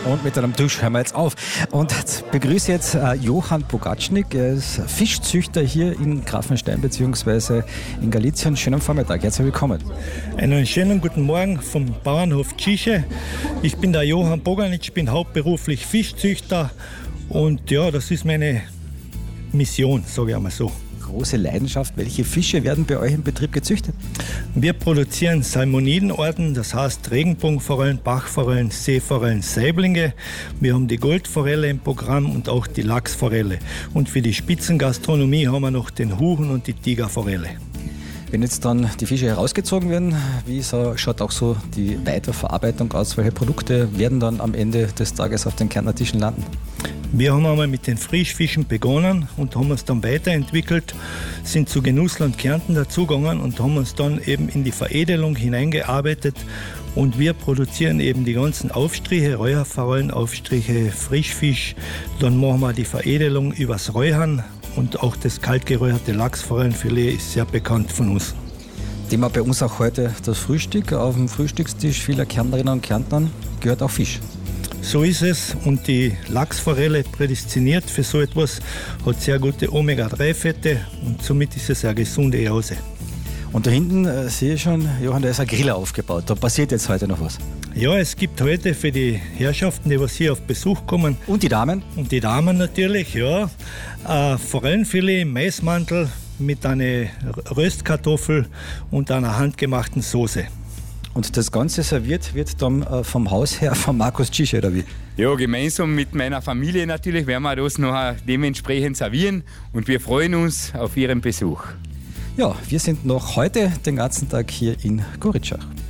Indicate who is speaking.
Speaker 1: Und mit einem Tisch hören wir jetzt auf. Und begrüße jetzt Johann Pogacznik. Er ist Fischzüchter hier in Grafenstein bzw. in Galizien. Schönen Vormittag, herzlich willkommen.
Speaker 2: Einen schönen guten Morgen vom Bauernhof Tschiche. Ich bin der Johann Pogacznik, ich bin hauptberuflich Fischzüchter und ja, das ist meine Mission, sage ich einmal so.
Speaker 1: Große Leidenschaft. Welche Fische werden bei euch im Betrieb gezüchtet?
Speaker 2: Wir produzieren Salmonidenarten, das heißt Regenbogenforellen, Bachforellen, Seeforellen, Saiblinge. Wir haben die Goldforelle im Programm und auch die Lachsforelle. Und für die Spitzengastronomie haben wir noch den Huchen und die Tigerforelle.
Speaker 1: Wenn jetzt dann die Fische herausgezogen werden, wie schaut auch so die Weiterverarbeitung aus? Welche Produkte werden dann am Ende des Tages auf den Kärntner Tischen landen?
Speaker 2: Wir haben einmal mit den Frischfischen begonnen und haben uns dann weiterentwickelt, sind zu Genussland Kärnten dazugegangen und haben uns dann eben in die Veredelung hineingearbeitet. Und wir produzieren eben die ganzen Aufstriche, Räucherforellenaufstriche, Frischfisch. Dann machen wir die Veredelung übers Räuchern und auch das kaltgeräucherte Lachsforellenfilet ist sehr bekannt von uns.
Speaker 1: Thema bei uns auch heute das Frühstück. Auf dem Frühstückstisch vieler Kärntnerinnen und Kärntnern gehört auch Fisch.
Speaker 2: So ist es und die Lachsforelle prädestiniert für so etwas, hat sehr gute Omega-3-Fette und somit ist es eine gesunde Jause.
Speaker 1: Und da hinten sehe ich schon, Johann, da ist ein Grill aufgebaut. Da passiert jetzt heute noch was.
Speaker 2: Ja, es gibt heute für die Herrschaften, die was hier auf Besuch kommen.
Speaker 1: Und die Damen?
Speaker 2: Und die Damen natürlich, ja. Forellenfilet im Maismantel mit einer Röstkartoffel und einer handgemachten Soße.
Speaker 1: Und das Ganze serviert wird dann vom Hausherr von Markus Tschiche, oder wie?
Speaker 3: Ja, gemeinsam mit meiner Familie natürlich werden wir das noch dementsprechend servieren und wir freuen uns auf Ihren Besuch.
Speaker 1: Ja, wir sind noch heute den ganzen Tag hier in Goritschach.